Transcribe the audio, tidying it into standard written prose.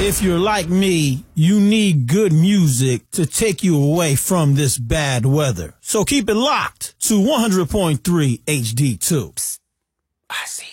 If you're like me, you need good music to take you away from this bad weather. So keep it locked to 100.3 HD2. Psst, I see.